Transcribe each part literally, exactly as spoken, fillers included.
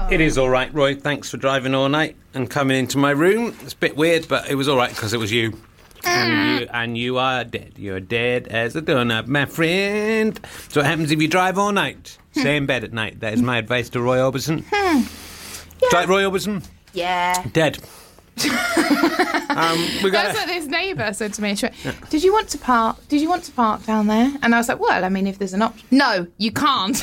It is all right, Roy. Thanks for driving all night and coming into my room. It's a bit weird, but it was all right because it was you. And you and you are dead. You're dead as a doorknob, my friend. So what happens if you drive all night? Stay in bed at night. That is my advice to Roy Orbison. Yeah. Right, Roy Orbison? Yeah. Dead. um, we got That's what this neighbour said to me. She went, Did you want to park? Did you want to park down there? And I was like, well, I mean, if there's an option. No, you can't.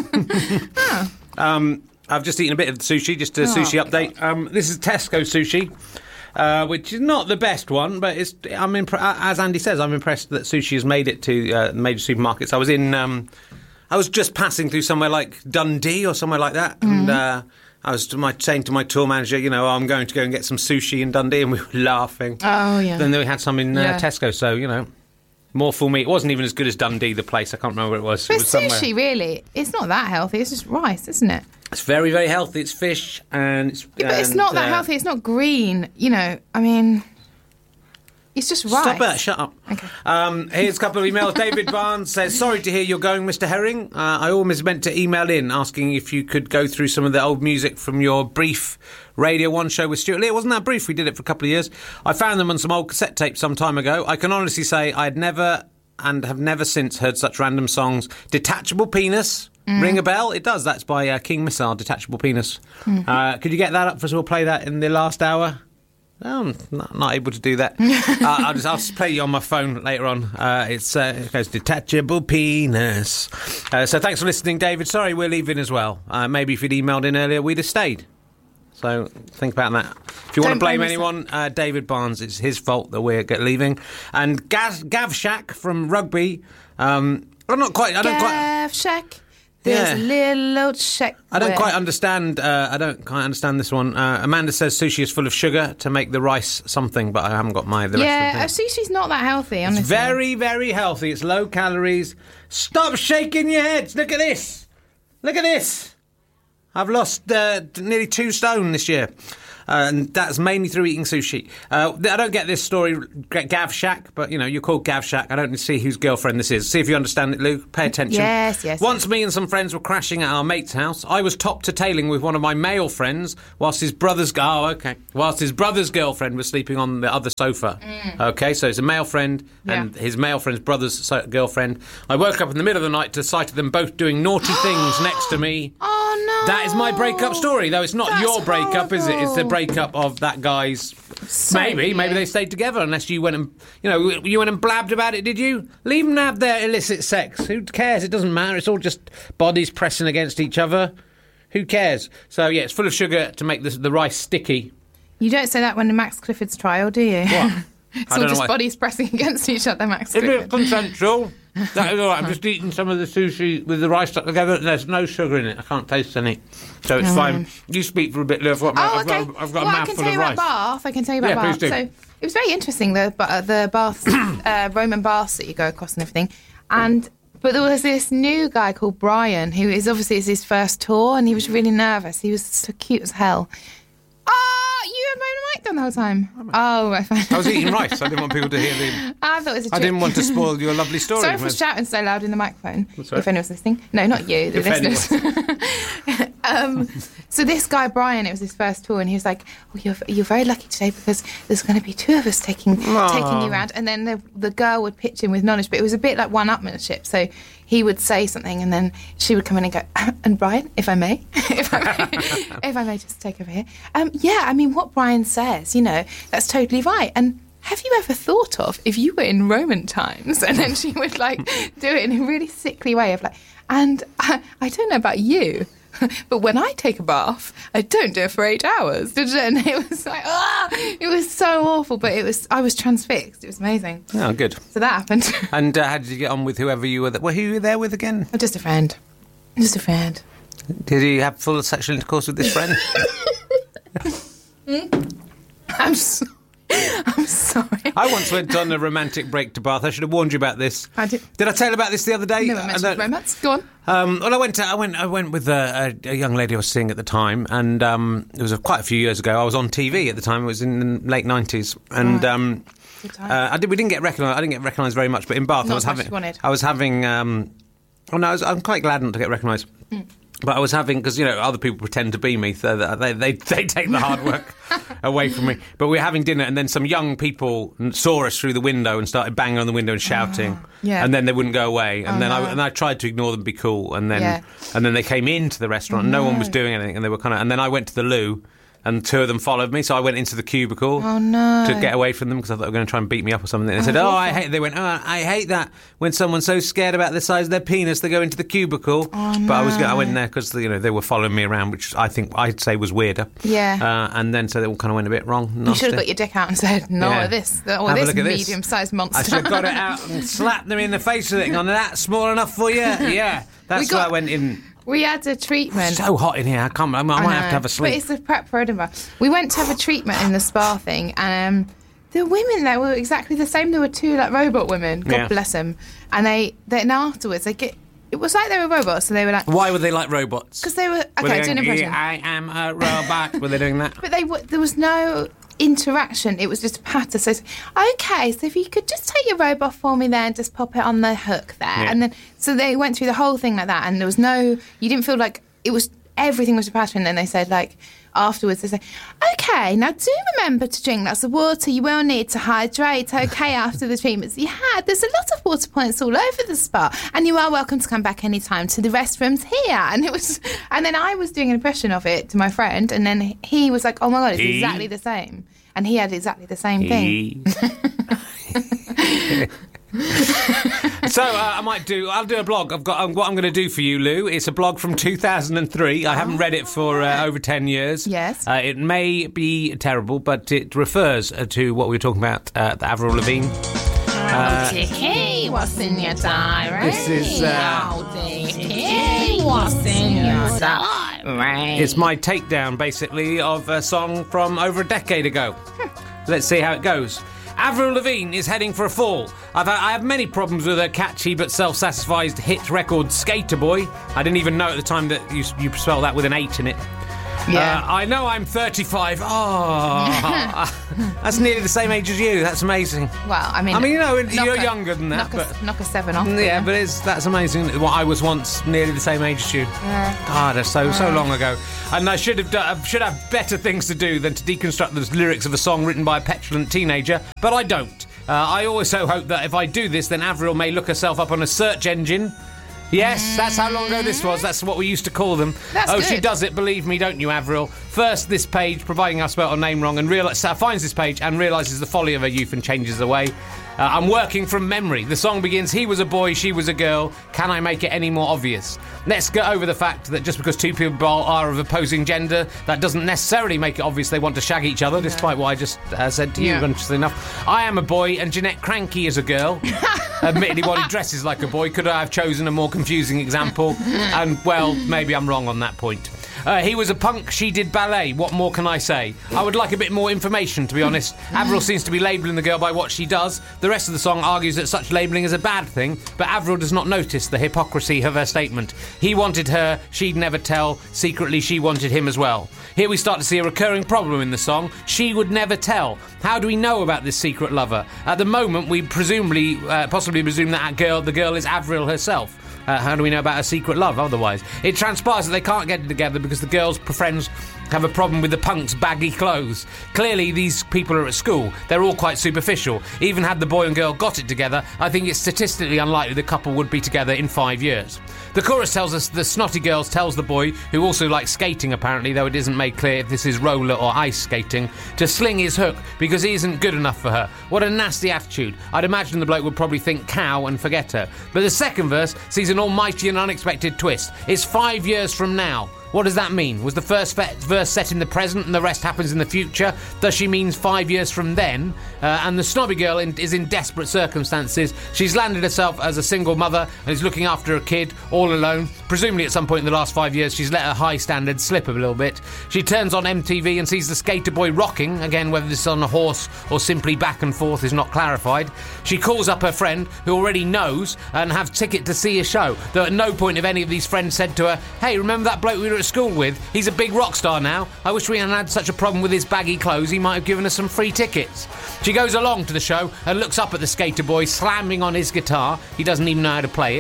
oh. Um, I've just eaten a bit of sushi, just a Oh, sushi God. update. Um, this is Tesco sushi, uh, which is not the best one, but it's. I'm impre- as Andy says, I'm impressed that sushi has made it to uh, major supermarkets. I was in, um, I was just passing through somewhere like Dundee or somewhere like that, Mm-hmm. and uh, I was to my, saying to my tour manager, you know, I'm going to go and get some sushi in Dundee, and we were laughing. Oh, yeah. Then we had some in uh, Yeah. Tesco, so you know. More full meat. It wasn't even as good as Dundee, the place. I can't remember where it was. But it was somewhere. sushi, really, it's not that healthy. It's just rice, isn't it? It's very, very healthy. It's fish and it's... Yeah, but it's and, not that uh, healthy. It's not green. You know, I mean, it's just rice. Stop it, shut up. Okay. Um, here's a couple of emails. David Barnes says, sorry to hear you're going, Mister Herring. Uh, I almost meant to email in asking if you could go through some of the old music from your brief Radio one show with Stuart Lee. It wasn't that brief. We did it for a couple of years. I found them on some old cassette tapes some time ago. I can honestly say I had never and have never since heard such random songs. Detachable Penis. Mm. Ring a bell? It does. That's by uh, King Missile, Detachable Penis. Mm-hmm. Uh, could you get that up for us? We'll play that in the last hour. Oh, I'm not, not able to do that. uh, I'll just I'll just play you on my phone later on. Uh, it's uh, it goes Detachable Penis. Uh, so thanks for listening, David. Sorry we're leaving as well. Uh, maybe if you'd emailed in earlier, we'd have stayed. So think about that. If you want Don't to blame blame anyone, uh, David Barnes, it's his fault that we're get- leaving. And Gav, Gav Shack from Rugby. Um, I'm not quite. I don't quite. Gav Shack. There's Yeah. a little old shack. I don't where- quite understand. Uh, I don't quite understand this one. Uh, Amanda says sushi is full of sugar to make the rice something, but I haven't got my the Yeah, rest of the thing. sushi's not that healthy, honestly. It's very, very healthy. It's low calories. Stop shaking your heads. Look at this. Look at this. I've lost uh, nearly two stone this year. Uh, and that's mainly through eating sushi. Uh, I don't get this story, Gav Shack, but, you know, you're called Gav Shack. I don't see whose girlfriend this is. See if you understand it, Luke. Pay attention. Yes, yes, Once yes. me and some friends were crashing at our mate's house, I was top to tailing with one of my male friends whilst his brother's... Oh, OK. Whilst his brother's girlfriend was sleeping on the other sofa. Mm. OK, so it's a male friend and Yeah. his male friend's brother's so- girlfriend. I woke up in the middle of the night to the sight of them both doing naughty things next to me. Oh, no. That is my breakup story, though it's not That's your breakup, is it? It's the horrible. breakup of that guy's. Sorry, maybe, maybe yeah. they stayed together. Unless you went and, you know, you went and blabbed about it, did you? Leave them have their illicit sex. Who cares? It doesn't matter. It's all just bodies pressing against each other. Who cares? So yeah, it's full of sugar to make the, the rice sticky. You don't say that when the Max Clifford's trial, do you? What? It's I all don't know just why- bodies pressing against each other, Max If Clifford. it's consensual, that is all right. I'm just eating some of the sushi with the rice stuck together. There's no sugar in it. I can't taste any. So it's fine. You speak for a bit, Liv. I've got, Oh, I've okay. got, I've got well, a I can mouthful tell of you rice. about Bath. I can tell you about Yeah, Bath. please do. So it was very interesting, the uh, the baths, uh, Roman baths that you go across and everything. And but there was this new guy called Brian, who is obviously it's his first tour, and he was really nervous. He was so cute as hell. Oh, you had my mic down the whole time. Oh, I found. I was eating rice. I didn't want people to hear the... I thought it was a I trick. didn't want to spoil your lovely story. Sorry for With- shouting so loud in the microphone. That's all right. If anyone's listening. No, not you, the If anyone's- listeners. um, so this guy, Brian, it was his first tour, and he was like, oh, you're, you're very lucky today because there's going to be two of us taking Aww. taking you around. And then the, the girl would pitch in with knowledge, but it was a bit like one-upmanship. So he would say something, and then she would come in and go, and Brian, if I may, if I may, if I may just take over here. Um, yeah, I mean, what Brian says, you know, that's totally right. And have you ever thought of if you were in Roman times? And then she would like do it in a really sickly way of like, and I, I don't know about you, but when I take a bath, I don't do it for eight hours. And it was like, ah, it was so awful, but it was, I was transfixed. It was amazing. Oh, good. So that happened. And uh, how did you get on with whoever you were there? Well, who you were there with again? Just a friend. Just a friend. Did you have full sexual intercourse with this friend? I'm so, I'm sorry. I once went on a romantic break to Bath. I should have warned you about this. I did. Did I tell you about this the other day? Never I mentioned don't- romance. Go on. Um, well, I went. To, I went. I went with a, a, a young lady I was seeing at the time, and um, it was a, quite a few years ago. I was on T V at the time. It was in the late nineties, and Right. um, Good time. uh, I did. We didn't get recognised. I didn't get recognised very much, but in Bath, Not I was as much having. as you wanted. I was having. Um, oh no, I was, I'm quite glad not to get recognised. Mm. But I was having, because, you know, other people pretend to be me, so that they, they, they take the hard work away from me. But we were having dinner, and then some young people saw us through the window and started banging on the window and shouting. Oh, yeah. And then they wouldn't go away. And Oh, then no. I and I tried to ignore them, be cool. And then Yeah. and then they came into the restaurant, and no one was doing anything. And they were kind of. And then I went to the loo. And two of them followed me, so I went into the cubicle Oh, no. to get away from them because I thought they were going to try and beat me up or something. And they said, that's "Oh, I awful. hate." They went, "Oh, I hate that when someone's so scared about the size of their penis, they go into the cubicle." Oh, But I was, no. I went there because you know they were following me around, which I think I'd say was weirder. Yeah. Uh, and then so they all kind of went a bit wrong. You nasty. should have got your dick out and said, no, Yeah. this, or Have a this look at this. medium-sized monster. I should have got it out and slapped them in the face with it. Gone, that small enough for you? Yeah, that's We got- why I went in. We had a treatment. It's so hot in here. I can't. I might I have to know. have a sleep. But it's the prep for Edinburgh. We went to have a treatment in the spa thing, and um, the women there were exactly the same. There were two like robot women. God Yeah. bless them. And they then afterwards they get. It was like they were robots, so they were like Why were they like robots? because they were okay. Were they do an going, impression. I am a robot. Were they doing that? But they w- there was no interaction. It was just a patter. So, it's, okay, so if you could just take your robot for me there and just pop it on the hook there, Yeah. and then so they went through the whole thing like that, and there was no. You didn't feel like it was. Everything was a patter, and then they said like afterwards they said, okay, now do remember to drink lots of water. You will need to hydrate. Okay, after the treatments you had, there's a lot of water points all over the spa, and you are welcome to come back anytime to the restrooms here. And it was, and then I was doing an impression of it to my friend, and then he was like, oh my god, it's He? exactly the same, and he had exactly the same thing. So uh, I might do. I'll do a blog. I've got um, what I'm going to do for you, Lou. It's a blog from two thousand three. I haven't read it for uh, over ten years. Yes. Uh, it may be terrible, but it refers uh, to what we were talking about. Uh, the Avril Lavigne. Hey, what's in your diary? This is. Uh, Hey, what's in your diary? It's my takedown, basically, of a song from over a decade ago. Let's see how it goes. Avril Lavigne is heading for a fall. I've had, I have many problems with her catchy but self-satisfied hit record Skater Boy. I didn't even know at the time that you, you spell that with an eight in it. Yeah. Uh, I know I'm thirty-five. Oh, that's nearly the same age as you. That's amazing. Well, I mean, I mean, you know, knock you're a- younger than that, Knock, but- a, knock a seven off. Yeah, but it's, that's amazing. Well, I was once nearly the same age as you. Yeah. God, that's so so long ago. And I should have done, I should have better things to do than to deconstruct the lyrics of a song written by a petulant teenager. But I don't. Uh, I also hope that if I do this, then Avril may look herself up on a search engine. Yes, that's how long ago this was. That's what we used to call them. That's oh, she good. does it, believe me, don't you, Avril? First, this page, providing I spelt her name wrong, and reali- so finds this page and realises the folly of her youth and changes her way. Uh, I'm working from memory. The song begins, he was a boy, she was a girl. Can I make it any more obvious? Let's get over the fact that just because two people are of opposing gender, that doesn't necessarily make it obvious they want to shag each other, despite what I just uh, said to you, Yeah. interestingly enough. I am a boy, and Jeanette Cranky is a girl. Admittedly, while he dresses like a boy, could I have chosen a more confusing example? And, well, maybe I'm wrong on that point. Uh, he was a punk, she did ballet. What more can I say? I would like a bit more information, to be honest. Avril seems to be labelling the girl by what she does. The rest of the song argues that such labelling is a bad thing, but Avril does not notice the hypocrisy of her statement. He wanted her, she'd never tell. Secretly, she wanted him as well. Here we start to see a recurring problem in the song. She would never tell. How do we know about this secret lover? At the moment, we presumably, uh, possibly presume that that girl, the girl is Avril herself. Uh, how do we know about her secret love otherwise? It transpires that they can't get together because the girls' friends have a problem with the punk's baggy clothes. Clearly, these people are at school. They're all quite superficial. Even had the boy and girl got it together, I think it's statistically unlikely the couple would be together in five years. The chorus tells us the snotty girls tells the boy, who also likes skating apparently, though it isn't made clear if this is roller or ice skating, to sling his hook because he isn't good enough for her. What a nasty attitude. I'd imagine the bloke would probably think cow and forget her. But the second verse sees an almighty and unexpected twist. It's five years from now. What does that mean? Was the first fe- verse set in the present and the rest happens in the future? Does she mean five years from then? Uh, and the snobby girl in, is in desperate circumstances. She's landed herself as a single mother and is looking after a kid all alone. Presumably at some point in the last five years she's let her high standards slip a little bit. She turns on M T V and sees the skater boy rocking. Again, whether this is on a horse or simply back and forth is not clarified. She calls up her friend who already knows and have ticket to see a show. Though at no point have any of these friends said to her, hey, remember that bloke we were at school with? He's a big rock star now. I wish we hadn't had such a problem with his baggy clothes. He might have given us some free tickets. She goes along to the show and looks up at the skater boy slamming on his guitar. He doesn't even know how to play it.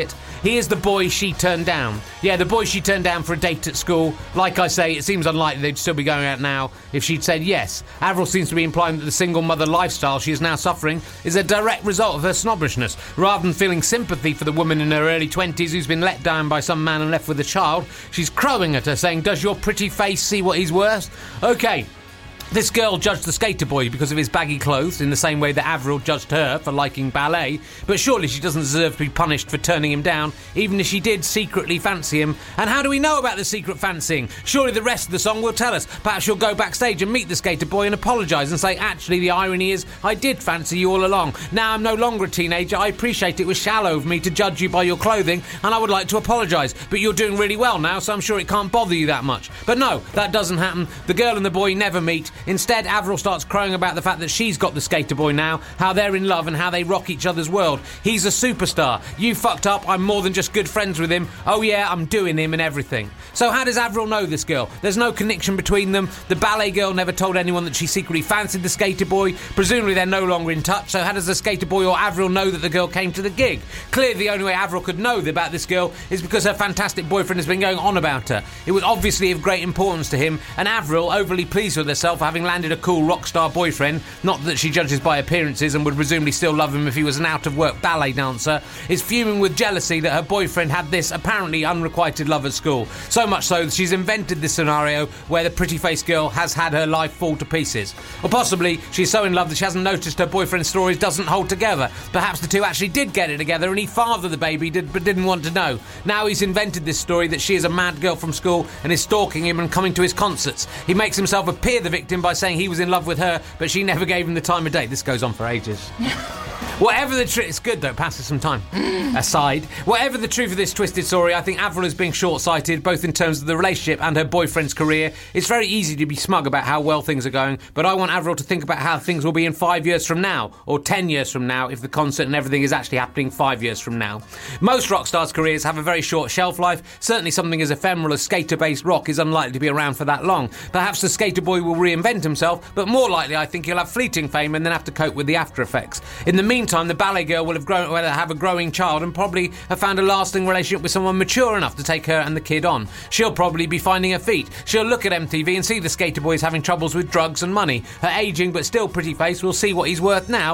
He is the boy she turned down. Yeah, the boy she turned down for a date at school. Like I say, it seems unlikely they'd still be going out now if she'd said yes. Avril seems to be implying that the single mother lifestyle she is now suffering is a direct result of her snobbishness. Rather than feeling sympathy for the woman in her early twenties who's been let down by some man and left with a child, she's crowing at her, saying, "Does your pretty face see what he's worth?" OK. This girl judged the skater boy because of his baggy clothes in the same way that Avril judged her for liking ballet, but surely she doesn't deserve to be punished for turning him down, even if she did secretly fancy him. And how do we know about the secret fancying? Surely the rest of the song will tell us. Perhaps she'll go backstage and meet the skater boy and apologise and say, actually, the irony is, I did fancy you all along. Now I'm no longer a teenager. I appreciate it was shallow of me to judge you by your clothing, and I would like to apologise. But you're doing really well now, so I'm sure it can't bother you that much. But no, that doesn't happen. The girl and the boy never meet. Instead, Avril starts crowing about the fact that she's got the skater boy now, how they're in love and how they rock each other's world. He's a superstar. You fucked up. I'm more than just good friends with him. Oh yeah, I'm doing him and everything. So how does Avril know this girl? There's no connection between them. The ballet girl never told anyone that she secretly fancied the skater boy. Presumably they're no longer in touch, so how does the skater boy or Avril know that the girl came to the gig? Clearly the only way Avril could know about this girl is because her fantastic boyfriend has been going on about her. It was obviously of great importance to him, and Avril, overly pleased with herself for having landed a cool rock star boyfriend, not that she judges by appearances and would presumably still love him if he was an out-of-work ballet dancer, is fuming with jealousy that her boyfriend had this apparently unrequited love at school. So much so that she's invented this scenario where the pretty-faced girl has had her life fall to pieces. Or possibly she's so in love that she hasn't noticed her boyfriend's stories doesn't hold together. Perhaps the two actually did get it together and he fathered the baby did, but didn't want to know. Now he's invented this story that she is a mad girl from school and is stalking him and coming to his concerts. He makes himself appear the victim by saying he was in love with her, but she never gave him the time of day. This goes on for ages. Whatever the truth, it's good though, passes some time. Aside, whatever the truth of this twisted story, I think Avril is being short-sighted, both in terms of the relationship and her boyfriend's career. It's very easy to be smug about how well things are going, but I want Avril to think about how things will be in five years from now, or ten years from now, if the concert and everything is actually happening five years from now. Most rock stars' careers have a very short shelf life. Certainly something as ephemeral as skater-based rock is unlikely to be around for that long. Perhaps the skater boy will reinvent himself, but more likely I think he'll have fleeting fame and then have to cope with the after effects. In the meantime, the ballet girl will have grown, will have a growing child and probably have found a lasting relationship with someone mature enough to take her and the kid on. She'll probably be finding her feet. She'll look at M T V and see the skater boys having troubles with drugs and money. Her ageing but still pretty face will see what he's worth now.